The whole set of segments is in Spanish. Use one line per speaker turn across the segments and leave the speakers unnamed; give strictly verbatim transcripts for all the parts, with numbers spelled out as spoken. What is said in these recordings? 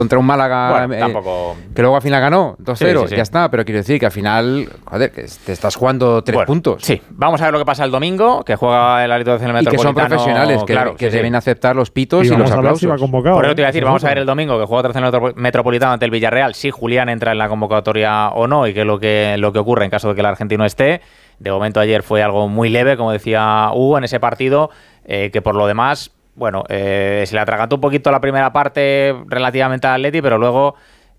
contra un Málaga
bueno,
eh,
tampoco...
que luego al final ganó dos cero, sí, sí, sí. Ya está, pero quiero decir que al final, joder, que te estás jugando tres
bueno,
puntos.
Sí, vamos a ver lo que pasa el domingo, que juega el Atlético del Metropolitano.
Y que son profesionales, que,
claro,
que
sí,
deben
sí.
aceptar los pitos y, y los aplausos. Si va
convocado,
Por eso te iba a
¿eh?
decir, vamos a ver el domingo, que juega otra vez el Metropolitano ante el Villarreal, si Julián entra en la convocatoria o no, y qué es lo que, lo que ocurre en caso de que el argentino esté. De momento ayer fue algo muy leve, como decía Hugo, en ese partido, eh, que por lo demás... Bueno, eh, se le atragantó un poquito la primera parte relativamente al Atleti, pero luego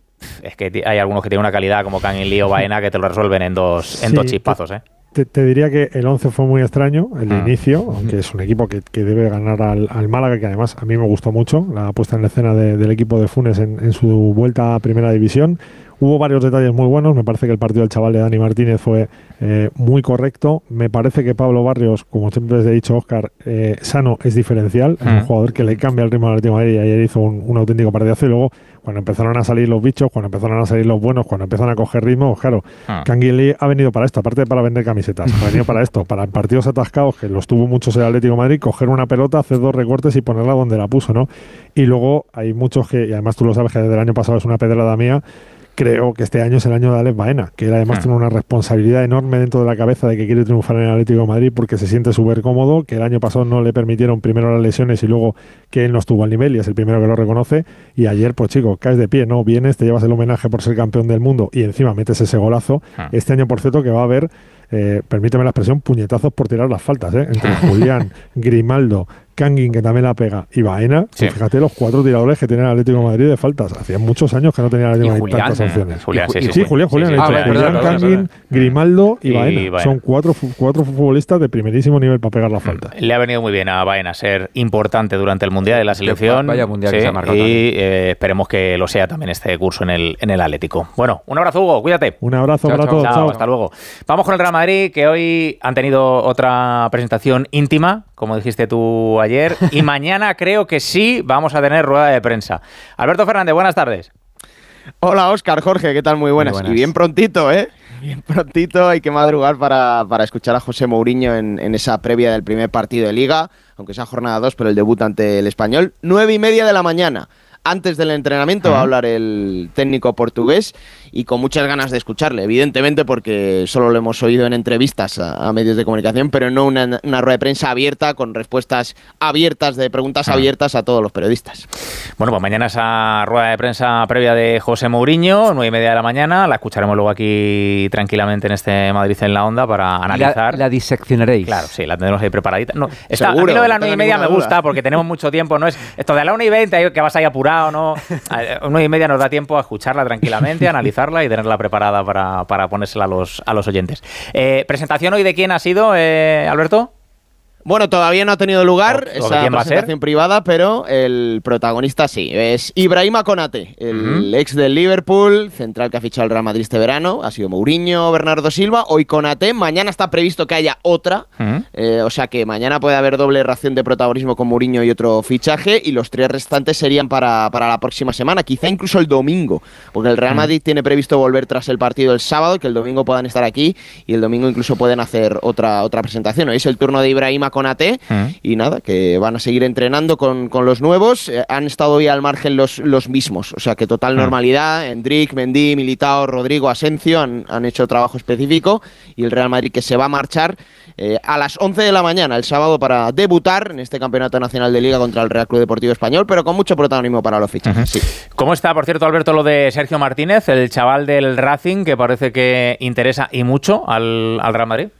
es que hay algunos que tienen una calidad como Kangin Lee o Baena que te lo resuelven en dos, sí, en dos chispazos, ¿eh?
Te, te diría que el once fue muy extraño, el mm. inicio, aunque es un equipo que, que debe ganar al, al Málaga, que además a mí me gustó mucho la puesta en escena de, del equipo de Funes en, en su vuelta a Primera División. Hubo varios detalles muy buenos, me parece que el partido del chaval de Dani Martínez fue eh, muy correcto, me parece que Pablo Barrios, como siempre les he dicho, Óscar, eh, sano es diferencial, es mm. un jugador que le cambia el ritmo al Atlético de Madrid y ayer hizo un, un auténtico partidazo y luego cuando empezaron a salir los bichos, cuando empezaron a salir los buenos, cuando empezaron a coger ritmo, claro, ah. Kangin Lee ha venido para esto, aparte de para vender camisetas, ha venido para esto, para partidos atascados, que los tuvo muchos el Atlético de Madrid, coger una pelota, hacer dos recortes y ponerla donde la puso, ¿no? Y luego hay muchos que, y además tú lo sabes que desde el año pasado es una pedrada mía, creo que este año es el año de Alex Baena, que él además hmm. tiene una responsabilidad enorme dentro de la cabeza de que quiere triunfar en el Atlético de Madrid porque se siente súper cómodo, que el año pasado no le permitieron primero las lesiones y luego que él no estuvo al nivel y es el primero que lo reconoce, y ayer pues chico, caes de pie, no vienes, te llevas el homenaje por ser campeón del mundo y encima metes ese golazo. Hmm. Este año por cierto que va a haber, eh, permíteme la expresión, puñetazos por tirar las faltas, ¿eh? Entre Julián, Grimaldo, Kangin, que también la pega, y Baena, sí. Pues fíjate los cuatro tiradores que tiene el Atlético de Madrid de faltas. Hacía muchos años que no tenía el Atlético de Madrid tantas opciones.
Julián, sí,
y,
sí,
sí, Julián, Julián, sí, sí, Julián, Julián, Julián, Julián Kangin, Grimaldo y, y Baena. Baena. Son cuatro, cuatro futbolistas de primerísimo nivel para pegar las faltas.
Le ha venido muy bien a Baena ser importante durante el Mundial de la selección.
Vaya Mundial
sí,
que se ha marcado.
Y eh, esperemos que lo sea también este curso en el, en el Atlético. Bueno, un abrazo, Hugo, cuídate.
Un abrazo
chao,
para
chao,
todos.
Chao,
chao.
Hasta luego. Vamos con el Real Madrid, que hoy han tenido otra presentación íntima, como dijiste tú ayer, y mañana creo que sí vamos a tener rueda de prensa. Alberto Fernández, buenas tardes.
Hola, Óscar, Jorge, ¿qué tal? Muy buenas. Muy buenas. Y bien prontito, ¿eh? Bien prontito, hay que madrugar para, para escuchar a José Mourinho en, en esa previa del primer partido de Liga, aunque sea jornada dos, pero el debut ante el Español. Nueve y media de la mañana. Antes del entrenamiento uh-huh. va a hablar el técnico portugués y con muchas ganas de escucharle, evidentemente porque solo lo hemos oído en entrevistas a, a medios de comunicación, pero no una, una rueda de prensa abierta con respuestas abiertas, de preguntas uh-huh. abiertas a todos los periodistas.
Bueno, pues mañana esa rueda de prensa previa de José Mourinho, nueve y media de la mañana, la escucharemos luego aquí tranquilamente en este Madrid en la Onda para analizar.
La, la diseccionaréis.
Claro, sí, la tendremos ahí preparadita. No, está,
Seguro,
a mí lo de las
no
nueve y media me
duda.
gusta porque tenemos mucho tiempo, no es esto de la una y veinte que vas ahí apurado. No, a nueve y media nos da tiempo a escucharla tranquilamente, a analizarla y tenerla preparada para, para ponérsela a los, a los oyentes. Eh, ¿Presentación hoy de quién ha sido, eh, Alberto?
Bueno, todavía no ha tenido lugar
¿O, o
esa
quién va
presentación
a ser?
privada, pero el protagonista sí. Es Ibrahima Konate, el uh-huh. ex del Liverpool, central que ha fichado el Real Madrid este verano. Ha sido Mourinho, Bernardo Silva, hoy Konate. Mañana está previsto que haya otra, uh-huh. eh, o sea que mañana puede haber doble ración de protagonismo con Mourinho y otro fichaje, y los tres restantes serían para, para la próxima semana, quizá incluso el domingo, porque el Real Madrid uh-huh. tiene previsto volver tras el partido el sábado, que el domingo puedan estar aquí, y el domingo incluso pueden hacer otra, otra presentación. Hoy es el turno de Ibrahima Konate uh-huh. y nada, que van a seguir entrenando con, con los nuevos. Eh, han estado hoy al margen los, los mismos, o sea que total uh-huh. normalidad. Endrick, Mendy, Militao, Rodrigo, Asensio han, han hecho trabajo específico, y el Real Madrid que se va a marchar eh, a las once de la mañana el sábado para debutar en este Campeonato Nacional de Liga contra el Real Club Deportivo Español, pero con mucho protagonismo para los fichajes. Uh-huh. sí.
¿Cómo está, por cierto, Alberto, lo de Sergio Martínez, el chaval del Racing, que parece que interesa y mucho al, al Real Madrid?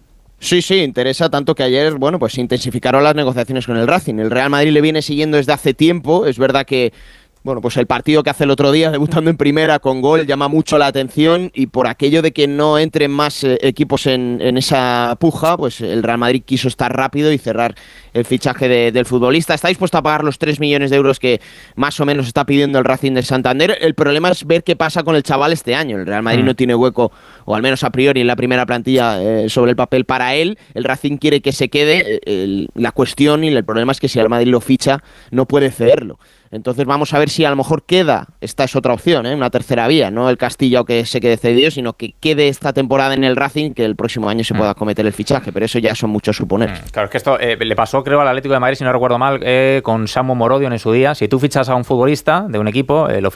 Sí, sí, interesa tanto que ayer, bueno, pues se intensificaron las negociaciones con el Racing. El Real Madrid le viene siguiendo desde hace tiempo. Es verdad que, bueno, pues el partido que hace el otro día, debutando en primera con gol, llama mucho la atención, y por aquello de que no entren más eh, equipos en, en esa puja, pues el Real Madrid quiso estar rápido y cerrar el fichaje de, del futbolista. Está dispuesto a pagar los tres millones de euros que más o menos está pidiendo el Racing de Santander. El problema es ver qué pasa con el chaval este año. El Real Madrid mm. no tiene hueco, o al menos a priori en la primera plantilla, eh, sobre el papel para él. El Racing quiere que se quede. Eh, el, la cuestión y el problema es que si el Madrid lo ficha, no puede cederlo. Entonces vamos a ver si a lo mejor queda, esta es otra opción, ¿eh? Una tercera vía, no el Castillo que se quede cedido, sino que quede esta temporada en el Racing, que el próximo año se pueda cometer el fichaje, pero eso ya son muchos suponer.
Claro, es que esto eh, le pasó creo al Atlético de Madrid, si no recuerdo mal, eh, con Samu Morodion en su día. Si tú fichas a un futbolista de un equipo, eh, lo